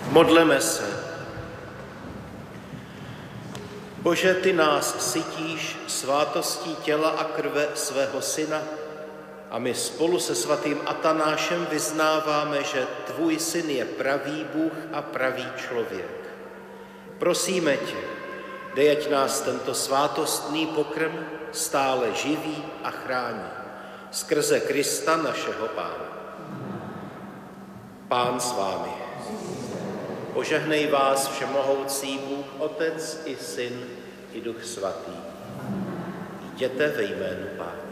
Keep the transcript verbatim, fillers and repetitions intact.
Modleme se. Bože, ty nás sytíš svátostí těla a krve svého syna a my spolu se svatým Atanášem vyznáváme, že tvůj syn je pravý Bůh a pravý člověk. Prosíme tě, dej, ať nás tento svátostný pokrm stále živí a chrání. Skrze Krista našeho Pána. Pán s vámi. Požehnej vás všemohoucí Bůh, Otec i Syn i Duch Svatý. Jděte ve jménu Pána.